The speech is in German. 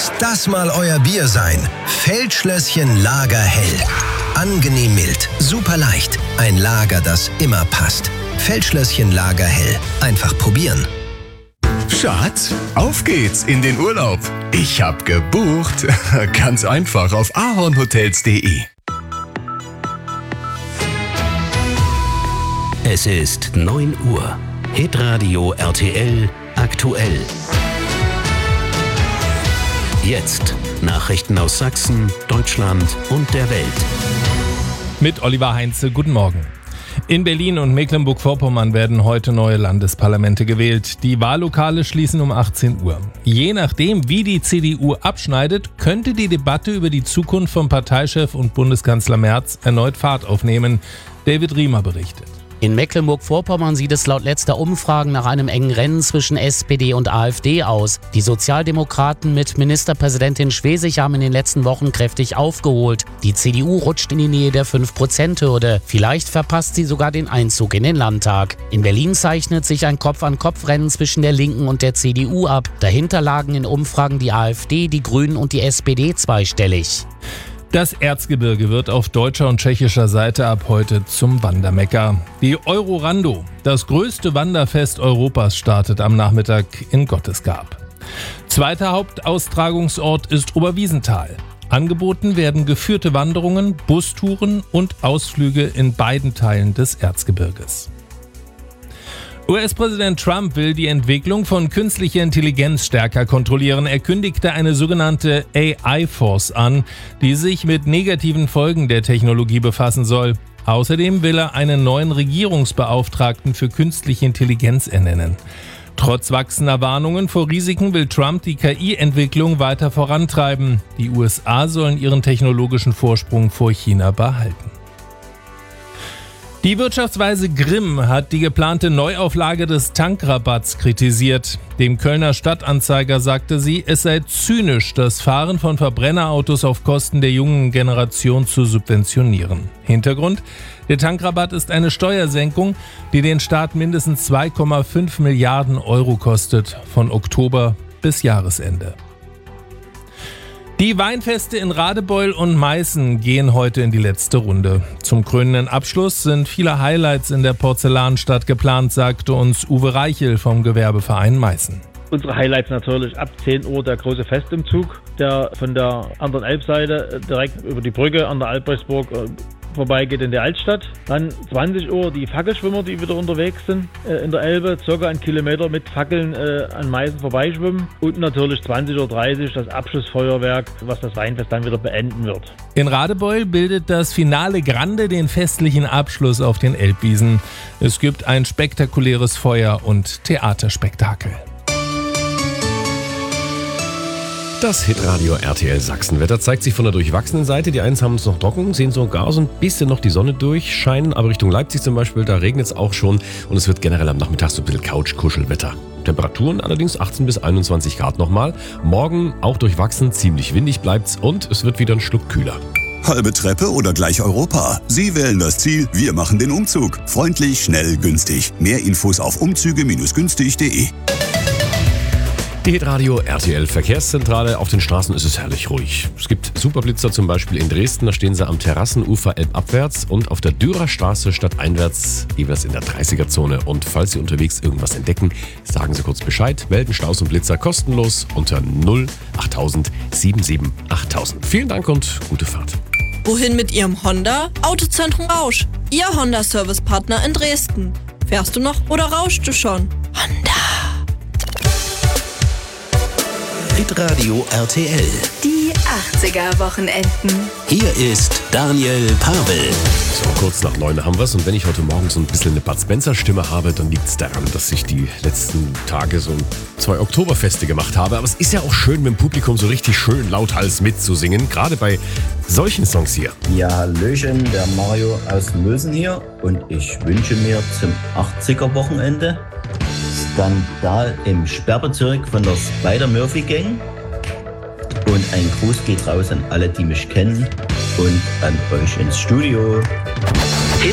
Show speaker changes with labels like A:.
A: Muss das mal euer Bier sein? Feldschlösschen Lager Hell. Angenehm mild, super leicht. Ein Lager, das immer passt. Feldschlösschen Lager Hell. Einfach probieren.
B: Schatz, auf geht's in den Urlaub. Ich hab gebucht. Ganz einfach auf ahornhotels.de.
C: Es ist 9 Uhr. Hitradio RTL aktuell. Jetzt Nachrichten aus Sachsen, Deutschland und der Welt.
D: Mit Oliver Heinze, guten Morgen. In Berlin und Mecklenburg-Vorpommern werden heute neue Landesparlamente gewählt. Die Wahllokale schließen um 18 Uhr. Je nachdem, wie die CDU abschneidet, könnte die Debatte über die Zukunft von Parteichef und Bundeskanzler Merz erneut Fahrt aufnehmen. David Riemer berichtet.
E: In Mecklenburg-Vorpommern sieht es laut letzter Umfragen nach einem engen Rennen zwischen SPD und AfD aus. Die Sozialdemokraten mit Ministerpräsidentin Schwesig haben in den letzten Wochen kräftig aufgeholt. Die CDU rutscht in die Nähe der 5%-Hürde. Vielleicht verpasst sie sogar den Einzug in den Landtag. In Berlin zeichnet sich ein Kopf-an-Kopf-Rennen zwischen der Linken und der CDU ab. Dahinter lagen in Umfragen die AfD, die Grünen und die SPD zweistellig.
D: Das Erzgebirge wird auf deutscher und tschechischer Seite ab heute zum Wandermekka. Die Eurorando, das größte Wanderfest Europas, startet am Nachmittag in Gottesgab. Zweiter Hauptaustragungsort ist Oberwiesenthal. Angeboten werden geführte Wanderungen, Bustouren und Ausflüge in beiden Teilen des Erzgebirges. US-Präsident Trump will die Entwicklung von künstlicher Intelligenz stärker kontrollieren. Er kündigte eine sogenannte AI-Force an, die sich mit negativen Folgen der Technologie befassen soll. Außerdem will er einen neuen Regierungsbeauftragten für künstliche Intelligenz ernennen. Trotz wachsender Warnungen vor Risiken will Trump die KI-Entwicklung weiter vorantreiben. Die USA sollen ihren technologischen Vorsprung vor China behalten. Die Wirtschaftsweise Grimm hat die geplante Neuauflage des Tankrabatts kritisiert. Dem Kölner Stadtanzeiger sagte sie, es sei zynisch, das Fahren von Verbrennerautos auf Kosten der jungen Generation zu subventionieren. Hintergrund: Der Tankrabatt ist eine Steuersenkung, die den Staat mindestens 2,5 Milliarden Euro kostet, von Oktober bis Jahresende. Die Weinfeste in Radebeul und Meißen gehen heute in die letzte Runde. Zum krönenden Abschluss sind viele Highlights in der Porzellanstadt geplant, sagte uns Uwe Reichel vom Gewerbeverein Meißen.
F: Unsere Highlights natürlich ab 10 Uhr der große Festumzug, der von der anderen Elbseite direkt über die Brücke an der Albrechtsburg vorbeigeht in die Altstadt. Dann 20 Uhr die Fackelschwimmer, die wieder unterwegs sind in der Elbe, circa 1 Kilometer mit Fackeln an Meißen vorbeischwimmen. Und natürlich 20.30 Uhr das Abschlussfeuerwerk, was das Weinfest dann wieder beenden wird.
D: In Radebeul bildet das Finale Grande den festlichen Abschluss auf den Elbwiesen. Es gibt ein spektakuläres Feuer- und Theaterspektakel.
G: Das Hitradio RTL Sachsenwetter zeigt sich von der durchwachsenen Seite. Die einen haben es noch trocken, sehen sogar so ein bisschen noch die Sonne durchscheinen. Aber Richtung Leipzig zum Beispiel, da regnet es auch schon. Und es wird generell am Nachmittag so ein bisschen Couch-Kuschelwetter. Temperaturen allerdings 18 bis 21 Grad nochmal. Morgen auch durchwachsen, ziemlich windig bleibt's und es wird wieder ein Schluck kühler.
H: Halbe Treppe oder gleich Europa? Sie wählen das Ziel, wir machen den Umzug. Freundlich, schnell, günstig. Mehr Infos auf umzüge-günstig.de.
G: Die Hitradio RTL Verkehrszentrale. Auf den Straßen ist es herrlich ruhig. Es gibt Superblitzer zum Beispiel in Dresden. Da stehen sie am Terrassenufer elbabwärts und auf der Dürerstraße stadteinwärts jeweils in der 30er-Zone. Und falls Sie unterwegs irgendwas entdecken, sagen Sie kurz Bescheid. Melden Staus und Blitzer kostenlos unter 08000 77 8000. Vielen Dank und gute Fahrt.
I: Wohin mit Ihrem Honda? Autozentrum Rausch. Ihr Honda-Service-Partner in Dresden. Fährst du noch oder rauschst du schon? Honda.
C: Hitradio RTL.
J: Die 80er-Wochenenden.
C: Hier ist Daniel Pavel.
G: So, kurz nach 9 haben wir es. Und wenn ich heute Morgen so ein bisschen eine Bud Spencer-Stimme habe, dann liegt es daran, dass ich die letzten Tage so 2 Oktoberfeste gemacht habe. Aber es ist ja auch schön, mit dem Publikum so richtig schön lauthals mitzusingen. Gerade bei solchen Songs hier.
K: Ja, hallöchen, der Mario aus Mösen hier. Und ich wünsche mir zum 80er-Wochenende Skandal im Sperrbezirk von der Spider-Murphy-Gang. Und ein Gruß geht raus an alle, die mich kennen und an euch ins Studio.